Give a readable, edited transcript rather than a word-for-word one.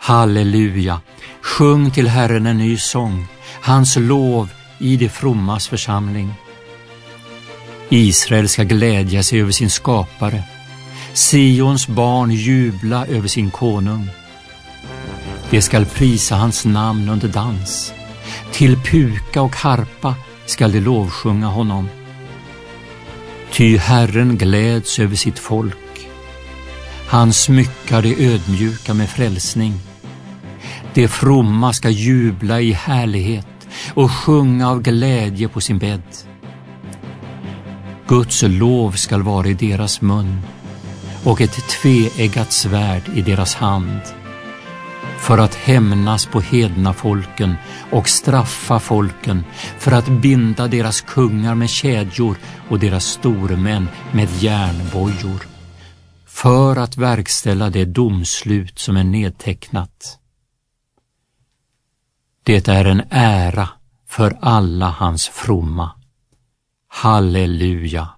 Halleluja, sjung till Herren en ny sång, hans lov i det frommas församling. Israel ska glädja sig över sin skapare, Sions barn jubla över sin konung. De skall prisa hans namn under dans, till puka och harpa skall de lovsjunga honom. Ty Herren gläds över sitt folk, han smyckar de ödmjuka med frälsning. De fromma ska jubla i härlighet och sjunga av glädje på sin bädd. Guds lov skall vara i deras mun och ett tveeggat svärd i deras hand, för att hämnas på hedna folken och straffa folken, för att binda deras kungar med kedjor och deras stormän med järnbojor, för att verkställa det domslut som är nedtecknat. Det är en ära för alla hans fromma. Halleluja!